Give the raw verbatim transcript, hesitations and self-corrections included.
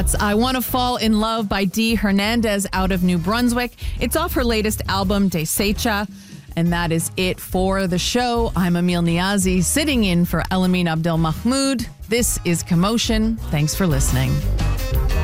It's I Want to Fall in Love by Dee Hernandez out of New Brunswick. It's off her latest album, Desecha. And that is it for the show. I'm Emil Niazi, sitting in for Elamine Abdel Mahmoud. This is Commotion. Thanks for listening.